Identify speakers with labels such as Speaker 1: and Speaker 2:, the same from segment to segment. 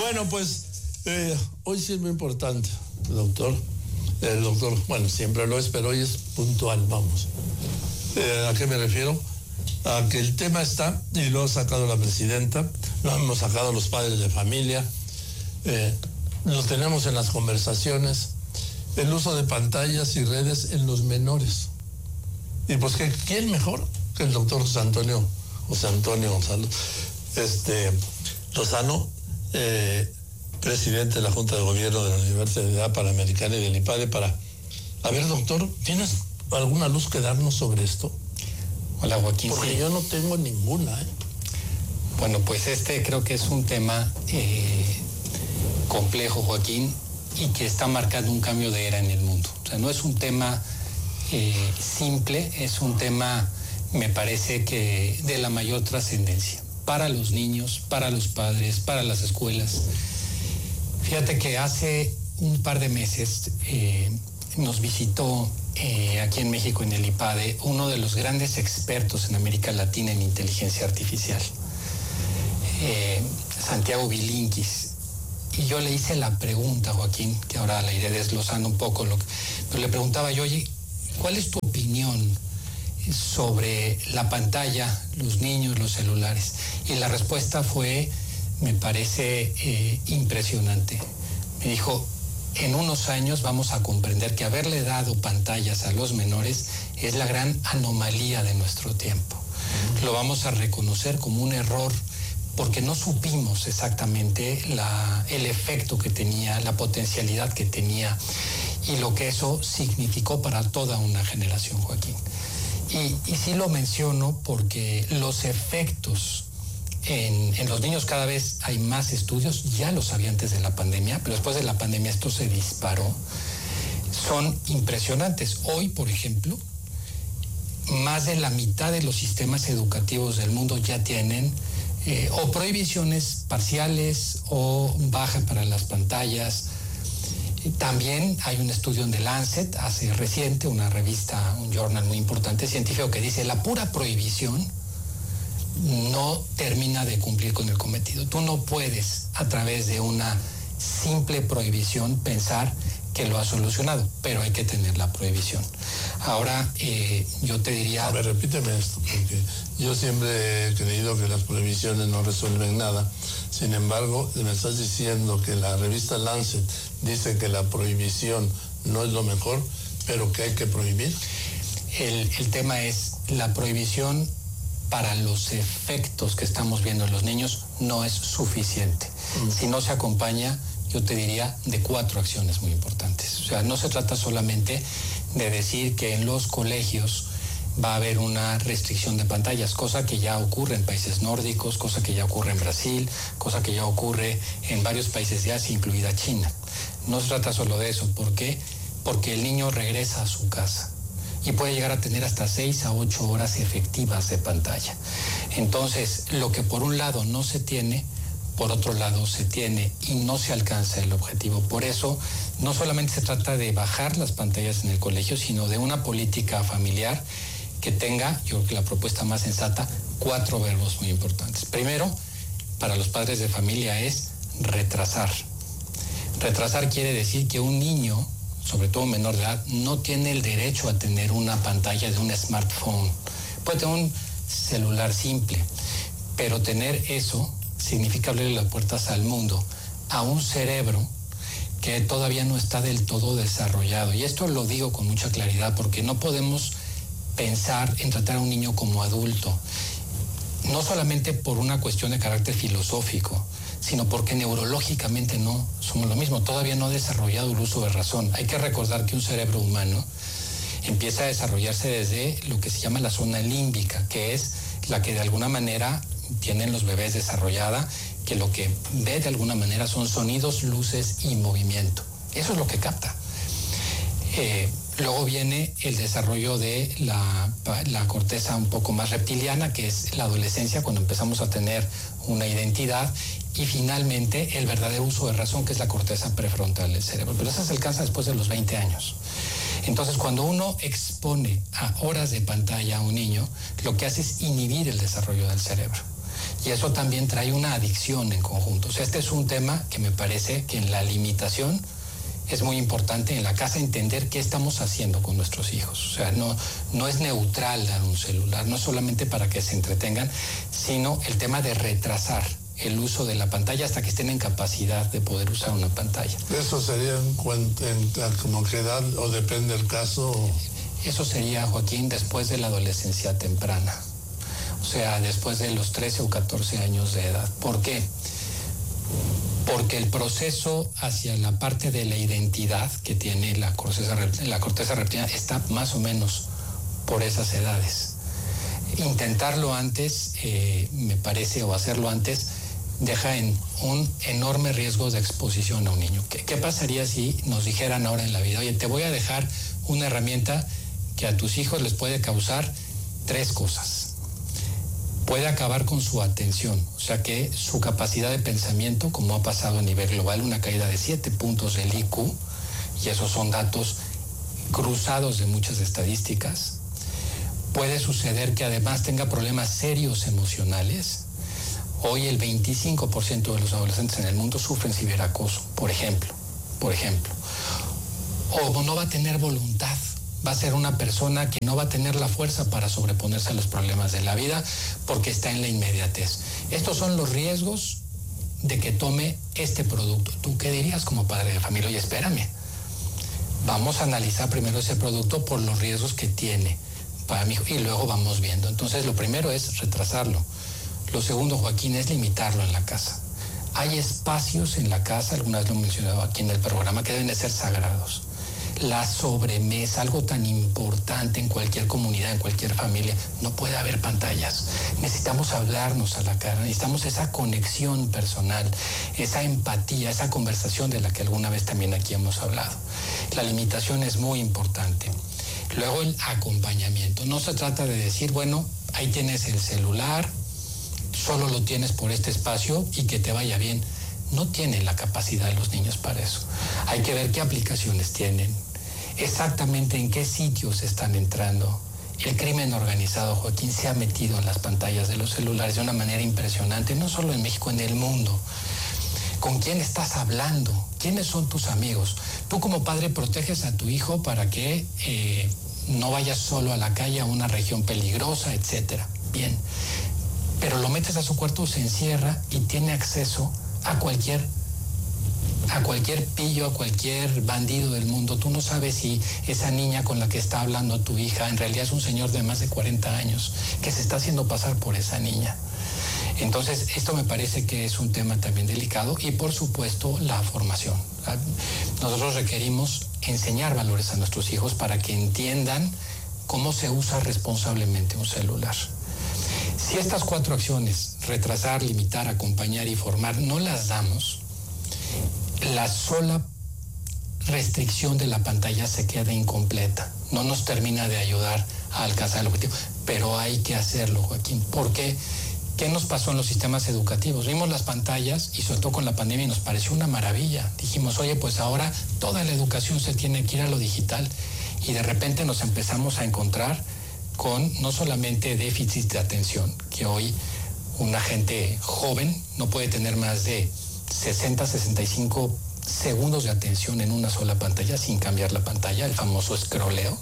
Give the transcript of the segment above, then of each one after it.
Speaker 1: Bueno, pues hoy sí es muy importante, doctor. El doctor, bueno, siempre lo es, pero hoy es puntual, vamos. ¿A qué me refiero? A que el tema está, y lo ha sacado la presidenta, lo hemos sacado los padres de familia, lo tenemos en las conversaciones, el uso de pantallas y redes en los menores. Y pues, ¿quién mejor que el doctor José Antonio Gonzalo, Lozano, presidente de la Junta de Gobierno de la Universidad Panamericana y del IPADE, a ver, doctor, ¿tienes alguna luz que darnos sobre esto?
Speaker 2: Hola, Joaquín.
Speaker 1: Porque yo no tengo ninguna.
Speaker 2: Bueno, pues creo que es un tema complejo, Joaquín, y que está marcando un cambio de era en el mundo. O sea, no es un tema simple, es un tema, me parece que de la mayor trascendencia para los niños, para los padres, para las escuelas. Fíjate que hace un par de meses nos visitó aquí en México, en el IPADE, uno de los grandes expertos en América Latina en inteligencia artificial, Santiago Bilinkis. Y yo le hice la pregunta, Joaquín, que ahora la iré desglosando un poco, pero le preguntaba yo, oye, ¿cuál es tu opinión sobre la pantalla, los niños, los celulares? Y la respuesta fue, me parece impresionante. Me dijo, en unos años vamos a comprender que haberle dado pantallas a los menores es la gran anomalía de nuestro tiempo. Lo vamos a reconocer como un error porque no supimos exactamente el efecto que tenía, la potencialidad que tenía y lo que eso significó para toda una generación, Joaquín. Y sí lo menciono porque los efectos en los niños, cada vez hay más estudios, ya lo sabía antes de la pandemia, pero después de la pandemia esto se disparó, son impresionantes. Hoy, por ejemplo, más de la mitad de los sistemas educativos del mundo ya tienen o prohibiciones parciales o baja para las pantallas. También hay un estudio en The Lancet, hace reciente, una revista, un journal muy importante científico, que dice la pura prohibición no termina de cumplir con el cometido. Tú no puedes, a través de una simple prohibición, pensar que lo has solucionado, pero hay que tener la prohibición. Ahora, yo te diría...
Speaker 1: A ver, repíteme esto, porque yo siempre he creído que las prohibiciones no resuelven nada. Sin embargo, me estás diciendo que la revista Lancet dice que la prohibición no es lo mejor, pero que hay que prohibir.
Speaker 2: El tema es la prohibición para los efectos que estamos viendo en los niños no es suficiente. Si no se acompaña, yo te diría, de 4 acciones muy importantes. O sea, no se trata solamente de decir que en los colegios va a haber una restricción de pantallas, cosa que ya ocurre en países nórdicos, cosa que ya ocurre en Brasil, cosa que ya ocurre en varios países de Asia, incluida China. No se trata solo de eso. ¿Por qué? Porque el niño regresa a su casa y puede llegar a tener hasta 6 a 8 horas efectivas de pantalla. Entonces, lo que por un lado no se tiene, por otro lado se tiene y no se alcanza el objetivo. Por eso, no solamente se trata de bajar las pantallas en el colegio, sino de una política familiar que tenga, yo creo que la propuesta más sensata, 4 verbos muy importantes. Primero, para los padres de familia es retrasar. Retrasar quiere decir que un niño, sobre todo menor de edad, no tiene el derecho a tener una pantalla de un smartphone. Puede tener un celular simple, pero tener eso significa abrirle las puertas al mundo, a un cerebro que todavía no está del todo desarrollado. Y esto lo digo con mucha claridad porque no podemos pensar en tratar a un niño como adulto, no solamente por una cuestión de carácter filosófico, sino porque neurológicamente no somos lo mismo, todavía no ha desarrollado el uso de razón. Hay que recordar que un cerebro humano empieza a desarrollarse desde lo que se llama la zona límbica, que es la que de alguna manera tienen los bebés desarrollada, que lo que ve de alguna manera son sonidos, luces y movimiento. Eso es lo que capta. Luego viene el desarrollo de la corteza un poco más reptiliana, que es la adolescencia, cuando empezamos a tener una identidad, y finalmente el verdadero uso de razón, que es la corteza prefrontal del cerebro. Pero eso se alcanza después de los 20 años. Entonces, cuando uno expone a horas de pantalla a un niño, lo que hace es inhibir el desarrollo del cerebro. Y eso también trae una adicción en conjunto. O sea, este es un tema que me parece que en la limitación es muy importante en la casa entender qué estamos haciendo con nuestros hijos. O sea, no es neutral dar un celular, no es solamente para que se entretengan, sino el tema de retrasar el uso de la pantalla hasta que estén en capacidad de poder usar una pantalla.
Speaker 1: ¿Eso sería como que edad o depende del caso?
Speaker 2: Eso sería, Joaquín, después de la adolescencia temprana. O sea, después de los 13 o 14 años de edad. ¿Por qué? Porque el proceso hacia la parte de la identidad que tiene la corteza reptiliana está más o menos por esas edades. Intentarlo antes, me parece, o hacerlo antes, deja en un enorme riesgo de exposición a un niño. ¿Qué pasaría si nos dijeran ahora en la vida, oye, te voy a dejar una herramienta que a tus hijos les puede causar 3 cosas? Puede acabar con su atención, o sea que su capacidad de pensamiento, como ha pasado a nivel global, una caída de 7 puntos del IQ, y esos son datos cruzados de muchas estadísticas. Puede suceder que además tenga problemas serios emocionales. Hoy el 25% de los adolescentes en el mundo sufren ciberacoso, por ejemplo. O no va a tener voluntad. Va a ser una persona que no va a tener la fuerza para sobreponerse a los problemas de la vida porque está en la inmediatez. Estos son los riesgos de que tome este producto. ¿Tú qué dirías como padre de familia? Oye, espérame. Vamos a analizar primero ese producto por los riesgos que tiene para mi hijo y luego vamos viendo. Entonces, lo primero es retrasarlo. Lo segundo, Joaquín, es limitarlo en la casa. Hay espacios en la casa, algunas lo he mencionado aquí en el programa, que deben de ser sagrados. La sobremesa, algo tan importante en cualquier comunidad, en cualquier familia, no puede haber pantallas. Necesitamos hablarnos a la cara, necesitamos esa conexión personal, esa empatía, esa conversación de la que alguna vez también aquí hemos hablado. La limitación es muy importante. Luego el acompañamiento. No se trata de decir, bueno, ahí tienes el celular, solo lo tienes por este espacio y que te vaya bien. No tienen la capacidad de los niños para eso. Hay que ver qué aplicaciones tienen, exactamente en qué sitios están entrando. El crimen organizado, Joaquín, se ha metido en las pantallas de los celulares de una manera impresionante, no solo en México, en el mundo. ¿Con quién estás hablando? ¿Quiénes son tus amigos? Tú como padre proteges a tu hijo para que no vaya solo a la calle, a una región peligrosa, etcétera. Bien, pero lo metes a su cuarto, se encierra y tiene acceso a cualquier pillo, a cualquier bandido del mundo. Tú no sabes si esa niña con la que está hablando tu hija en realidad es un señor de más de 40 años que se está haciendo pasar por esa niña. Entonces, esto me parece que es un tema también delicado y, por supuesto, la formación. Nosotros requerimos enseñar valores a nuestros hijos para que entiendan cómo se usa responsablemente un celular. Si estas 4 acciones, retrasar, limitar, acompañar y formar, no las damos, la sola restricción de la pantalla se queda incompleta. No nos termina de ayudar a alcanzar el objetivo, pero hay que hacerlo, Joaquín. ¿Por qué? ¿Qué nos pasó en los sistemas educativos? Vimos las pantallas y sobre todo con la pandemia nos pareció una maravilla. Dijimos, oye, pues ahora toda la educación se tiene que ir a lo digital. Y de repente nos empezamos a encontrar con no solamente déficit de atención, que hoy una gente joven no puede tener más de 60, 65 segundos de atención en una sola pantalla sin cambiar la pantalla, el famoso scrolleo.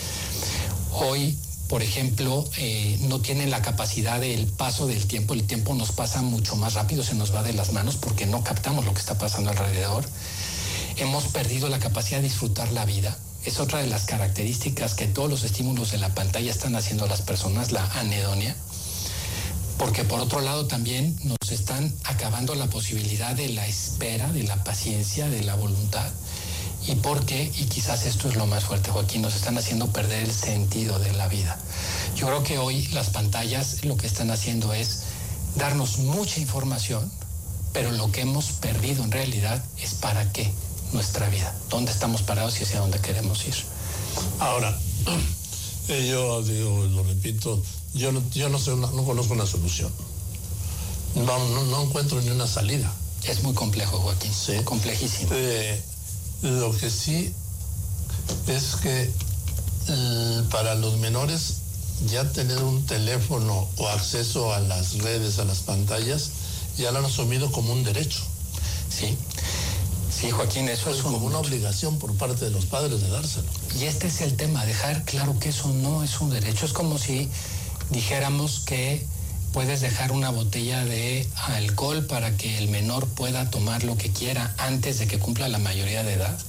Speaker 2: Hoy, por ejemplo, no tienen la capacidad del paso del tiempo. El tiempo nos pasa mucho más rápido, se nos va de las manos porque no captamos lo que está pasando alrededor. Hemos perdido la capacidad de disfrutar la vida. Es otra de las características que todos los estímulos de la pantalla están haciendo a las personas, la anedonia. Porque por otro lado también nos están acabando la posibilidad de la espera, de la paciencia, de la voluntad. ¿Y por qué? Y quizás esto es lo más fuerte, Joaquín, nos están haciendo perder el sentido de la vida. Yo creo que hoy las pantallas lo que están haciendo es darnos mucha información, pero lo que hemos perdido en realidad es para qué nuestra vida, dónde estamos parados y hacia dónde queremos ir.
Speaker 1: Ahora, yo digo, lo repito, yo no sé, no conozco una solución. No encuentro ni una salida.
Speaker 2: Es muy complejo, Joaquín, sí, complejísimo.
Speaker 1: Lo que sí es que para los menores ya tener un teléfono o acceso a las redes, a las pantallas, ya lo han asumido como un derecho.
Speaker 2: Sí. Sí, Joaquín, eso es
Speaker 1: como una obligación por parte de los padres de dárselo.
Speaker 2: Y este es el tema, dejar claro que eso no es un derecho. Es como si dijéramos que puedes dejar una botella de alcohol para que el menor pueda tomar lo que quiera antes de que cumpla la mayoría de edad.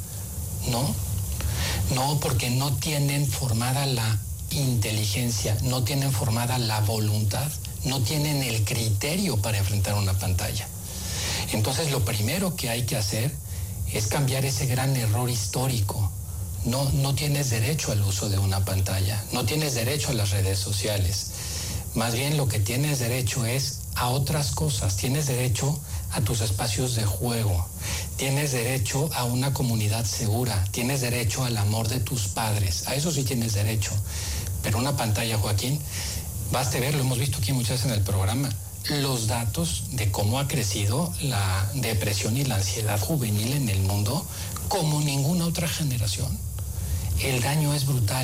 Speaker 2: No, porque no tienen formada la inteligencia, no tienen formada la voluntad, no tienen el criterio para enfrentar una pantalla. Entonces, lo primero que hay que hacer es cambiar ese gran error histórico. No tienes derecho al uso de una pantalla, no tienes derecho a las redes sociales. Más bien lo que tienes derecho es a otras cosas. Tienes derecho a tus espacios de juego, tienes derecho a una comunidad segura, tienes derecho al amor de tus padres, a eso sí tienes derecho. Pero una pantalla, Joaquín, baste ver, lo hemos visto aquí muchas veces en el programa, los datos de cómo ha crecido la depresión y la ansiedad juvenil en el mundo como ninguna otra generación. El daño es brutal.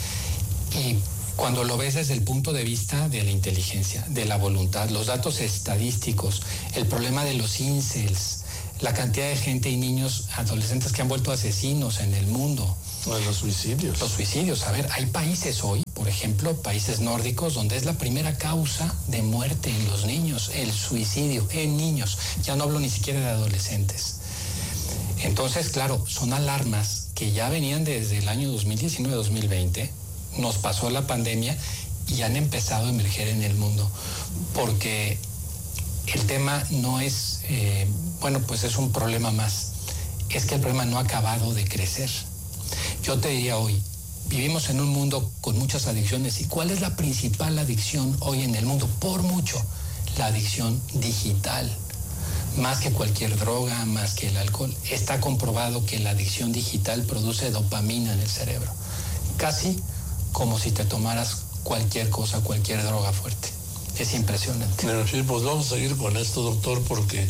Speaker 2: Y cuando lo ves desde el punto de vista de la inteligencia, de la voluntad, los datos estadísticos, el problema de los incels, la cantidad de gente y niños, adolescentes que han vuelto asesinos en el mundo.
Speaker 1: Los suicidios.
Speaker 2: Los suicidios. A ver, hay países hoy, por ejemplo, países nórdicos, donde es la primera causa de muerte en los niños, el suicidio en niños. Ya no hablo ni siquiera de adolescentes. Entonces, claro, son alarmas que ya venían desde el año 2019-2020, nos pasó la pandemia y han empezado a emerger en el mundo, porque el tema no es, pues es un problema más, es que el problema no ha acabado de crecer. Yo te diría hoy, vivimos en un mundo con muchas adicciones, ¿y cuál es la principal adicción hoy en el mundo? Por mucho, la adicción digital. Más que cualquier droga, más que el alcohol. Está comprobado que la adicción digital produce dopamina en el cerebro. Casi como si te tomaras cualquier cosa, cualquier droga fuerte. Es impresionante.
Speaker 1: En fin, pues vamos a seguir con esto, doctor, porque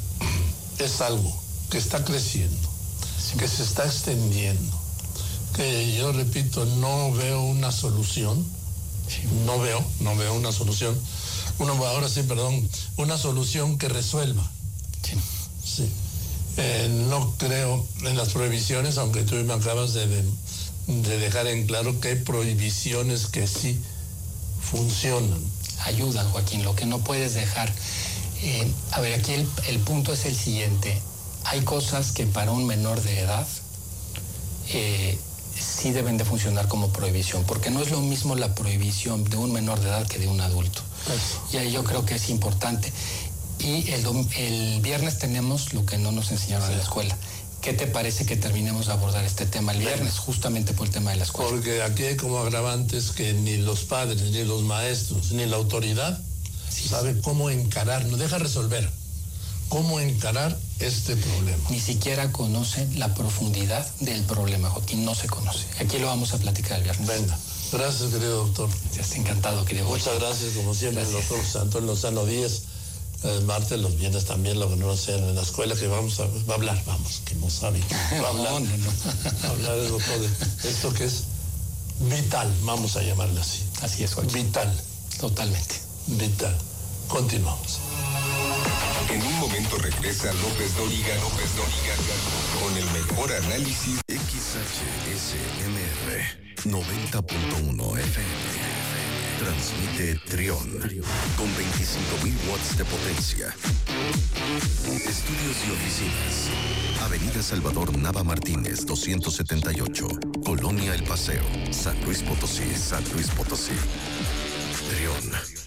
Speaker 1: es algo que está creciendo, sí, que se está extendiendo, que yo repito, no veo una solución, sí. no veo una solución, una solución que resuelva.
Speaker 2: Sí.
Speaker 1: Sí. No creo en las prohibiciones, aunque tú me acabas de dejar en claro que hay prohibiciones que sí funcionan.
Speaker 2: Ayudan, Joaquín, lo que no puedes dejar. A ver, aquí el punto es el siguiente. Hay cosas que para un menor de edad sí deben de funcionar como prohibición, porque no es lo mismo la prohibición de un menor de edad que de un adulto. Eso. Y ahí yo creo que es importante. Y el viernes tenemos lo que no nos enseñaron en la escuela. ¿Qué te parece que terminemos de abordar este tema el viernes, justamente por el tema de la escuela?
Speaker 1: Porque aquí hay como agravantes que ni los padres, ni los maestros, ni la autoridad saben cómo encarar, no deja resolver, cómo encarar este problema.
Speaker 2: Ni siquiera conocen la profundidad del problema, Joaquín, no se conoce. Aquí lo vamos a platicar el viernes.
Speaker 1: Venga, gracias, querido doctor.
Speaker 2: Ya está encantado, querido.
Speaker 1: Muchas gracias, como siempre, el doctor Antonio Lozano Díaz. El martes, los viernes también, lo que no hacen en la escuela, que va a hablar, que no sabe. Va a hablar, Va a hablar el doctor de esto que es vital, vamos a llamarle así.
Speaker 2: Así es, Joaquín.
Speaker 1: Vital.
Speaker 2: Totalmente.
Speaker 1: Vital. Continuamos.
Speaker 3: En un momento regresa López Dóriga con el mejor análisis.
Speaker 4: XHSMR 90.1 FM. Transmite Trión con 25.000 watts de potencia. Estudios y oficinas. Avenida Salvador Nava Martínez, 278. Colonia El Paseo, San Luis Potosí. Trión.